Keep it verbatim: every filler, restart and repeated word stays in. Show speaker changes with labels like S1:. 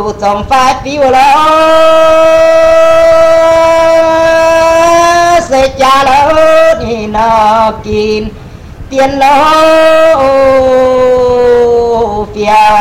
S1: trong phái phiêu lo sẽ cha lo đi nó kín tiền lo phía